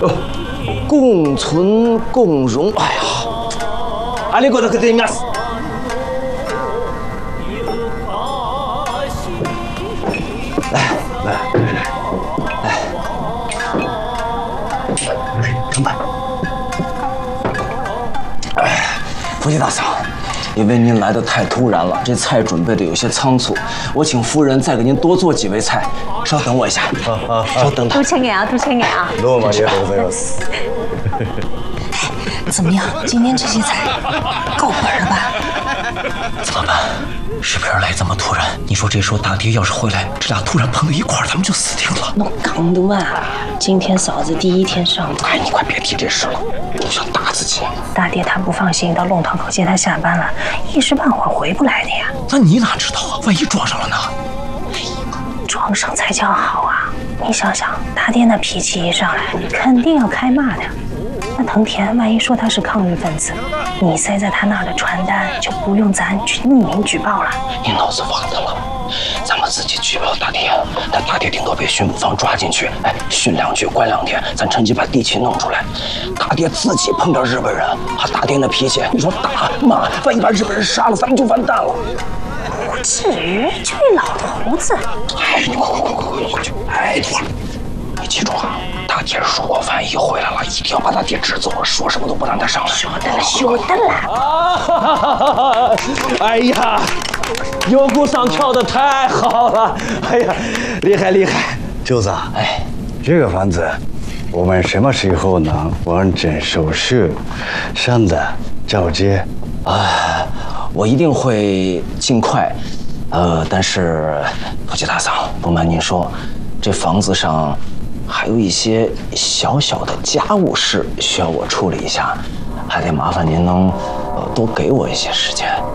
共存共荣。哎呀，阿里觉得可对面是。来，成败。夫妻大嫂，因为您来的太突然了，这菜准备的有些仓促，我请夫人再给您多做几味菜。稍等我一下，稍等等。 多请点啊，多请点啊。 どうもありがとうございます。 怎么样？今天这些菜够本了吧？ 怎么办？是不是来这么突然？你说这时候大爹要是回来，这俩突然碰到一块儿，咱们就死定了。 弄刚的嘛！今天嫂子第一天上班。 哎，你快别提这事了，我想打自己。 大爹他不放心，到弄堂口接他下班了，一时半会儿回不来的呀。 那你哪知道啊？万一撞上了呢？ 撞上才叫好啊！你想想，大爹那脾气一上来，肯定要开骂的。那藤田万一说他是抗日分子，你塞在他那儿的传单就不用咱去匿名举报了。 你脑子忘的了，咱们自己举报大爹，那大爹顶多被巡捕房抓进去，哎，训2句，关2天，咱趁机把地契弄出来。大爹自己碰着日本人，大爹那脾气，你说打骂，万一把日本人杀了，咱们就完蛋了。 不至于，这位老头子。 哎，你快去！哎，你记住啊，大爹如果万一回来了，一定要把他爹支走，说什么都不让他上来。 晓得了。 啊！哎呀，油鼓上跳的太好了！哎呀，厉害！ 舅子，哎，这个房子我们什么时候能完成手术，上的交接？ 我一定会尽快。但是夫妻大嫂，不瞒您说，这房子上还有一些小小的家务事需要我处理一下，还得麻烦您能多给我一些时间。